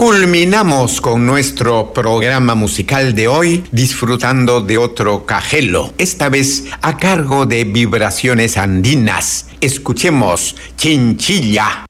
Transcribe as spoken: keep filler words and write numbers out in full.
Culminamos con nuestro programa musical de hoy disfrutando de otro cajelo, esta vez a cargo de Vibraciones Andinas. Escuchemos Chinchilla.